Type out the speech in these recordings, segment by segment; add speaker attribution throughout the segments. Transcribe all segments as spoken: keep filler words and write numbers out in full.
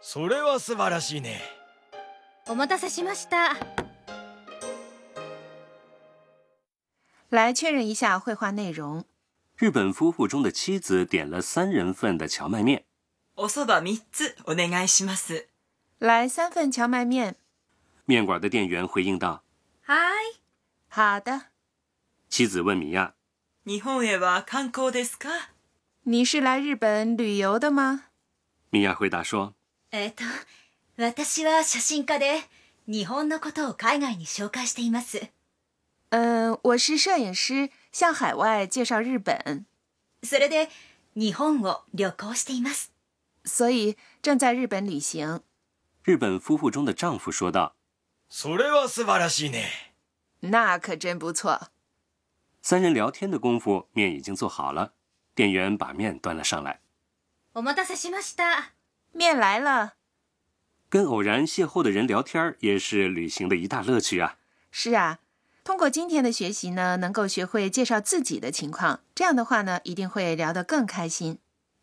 Speaker 1: それは素晴らしいね。
Speaker 2: お待たせしました。
Speaker 3: 来确认一下绘画内容。
Speaker 4: 日本夫妇中的妻子点了三人份的荞麦面。
Speaker 5: おそば三つお願いします。
Speaker 3: 来三份荞麦面。
Speaker 4: 面馆的店员回应道：
Speaker 2: はい。
Speaker 3: 好的。
Speaker 4: 妻子问米娅：
Speaker 5: 日本へは観光ですか？
Speaker 3: 你是来日本旅游的吗？
Speaker 4: 米娅回答说：
Speaker 2: えっと、私は写真家で日本のことを海外に紹介しています。
Speaker 3: 嗯，我是摄影师，向海外介绍日本。
Speaker 2: それで日本を旅行しています。
Speaker 3: 所以正在日本旅行。
Speaker 4: 日本夫妇中的丈夫说道：
Speaker 1: それは素晴らしいね。
Speaker 3: 那可真不错。
Speaker 4: 三人聊天的功夫，面已经做好了，店员把面端了上来。
Speaker 2: お待たせしました。
Speaker 3: 面来了。
Speaker 4: 跟偶然邂逅的人聊天也是旅行的一大乐趣啊。
Speaker 3: 是啊，通过今天的学习呢，能够学会介绍自己的情况，这样的话呢，一定会聊得更开心。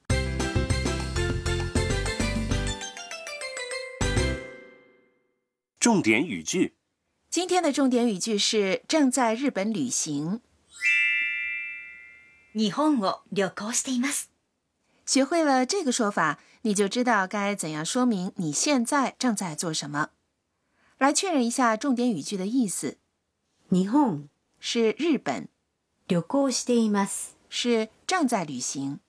Speaker 4: 重点语句，
Speaker 3: 今天的重点语句是正在日本旅行。
Speaker 2: 日本を旅行しています。
Speaker 3: 学会了这个说法，你就知道该怎样说明你现在正在做什么。来确认一下重点语句的意思。
Speaker 2: 日本
Speaker 3: 是日本，
Speaker 2: 旅行しています。
Speaker 3: 是正在旅行。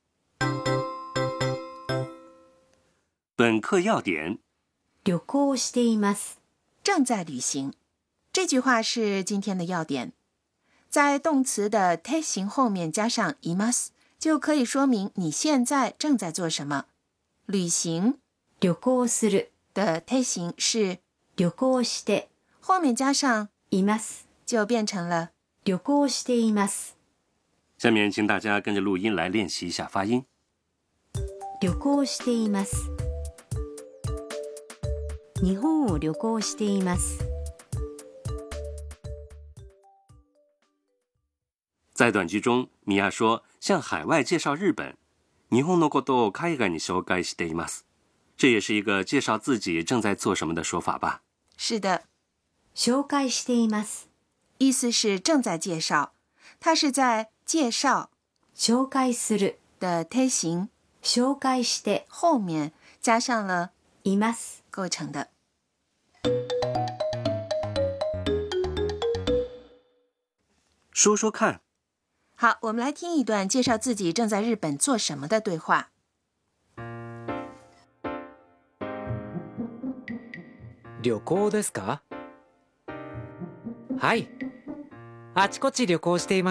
Speaker 4: 本课要点：
Speaker 2: 旅行しています。
Speaker 3: 正在旅行。这句话是今天的要点。在动词的て形后面加上います，就可以说明你现在正在做什么。旅行
Speaker 2: 旅行する
Speaker 3: 的て形是
Speaker 2: 旅行して，
Speaker 3: 后面加上
Speaker 2: います，
Speaker 3: 就变成了
Speaker 2: 旅行しています。
Speaker 4: 下面请大家跟着录音来练习一下发音。
Speaker 2: 旅行しています。日本を旅行しています。
Speaker 4: 在短句中，米娅说向海外介绍日本。日本のことを海外に紹介しています。这也是一个介紹自己正在做什么的说法吧？
Speaker 3: 是的。
Speaker 2: 紹介しています。
Speaker 3: 意思是正在介绍，它是在介绍
Speaker 2: 紹介する
Speaker 3: 的て形
Speaker 2: 紹介して
Speaker 3: 后面加上了
Speaker 2: います
Speaker 3: 构成的。
Speaker 4: 说说看。
Speaker 3: 好，我们来听一段介绍自己正在日本做什么的对话。
Speaker 6: 旅行ですか？はい。あちこち旅行しています。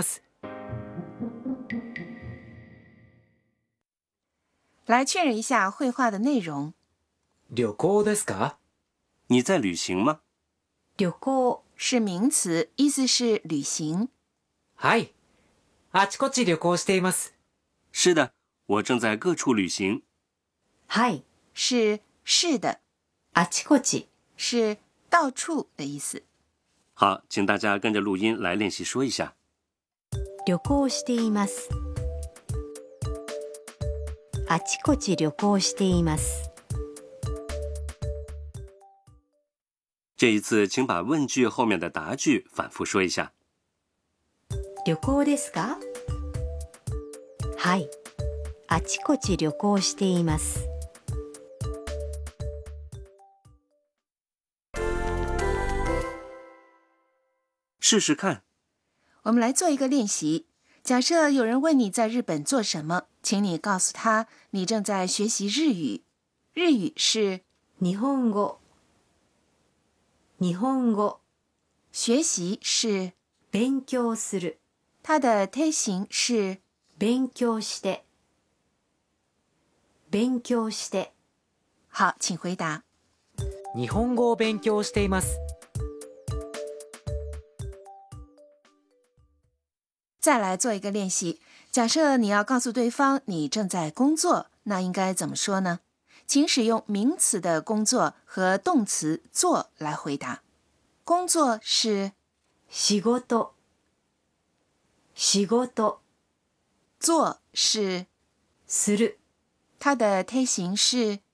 Speaker 3: 来确认一下绘画的内容。
Speaker 6: 旅行ですか？
Speaker 4: 你在旅行吗？
Speaker 2: 旅行
Speaker 3: 是名词，意思是旅行。
Speaker 6: はい。あちこち旅行しています。
Speaker 4: 是的，我正在各处旅行。
Speaker 2: はい
Speaker 3: 是是的，
Speaker 2: あちこち
Speaker 3: 是到处的意思。
Speaker 4: 好，请大家跟着录音来练习说一下。
Speaker 2: 旅行しています。あちこち旅行しています。
Speaker 4: 这一次，请把问句后面的答句反复说一下。
Speaker 2: 旅行ですか？はい。あちこち旅行しています。
Speaker 4: 试试看。
Speaker 3: 我们来做一个练习。假设有人问你在日本做什么，请你告诉他你正在学习日语。日语是
Speaker 2: 日本語。日本語。
Speaker 3: 学习是
Speaker 2: 勉強する。
Speaker 3: 它的て形是
Speaker 2: 勉強して。勉強して。
Speaker 3: 好，请回答。
Speaker 6: 日本語を勉強しています。
Speaker 3: 再来做一个练习。假设你要告诉对方你正在工作，那应该怎么说呢？请使用名词的工作和动词做来回答。工作是
Speaker 2: 仕事。仕事。
Speaker 3: 做是
Speaker 2: する。
Speaker 3: 它的て形是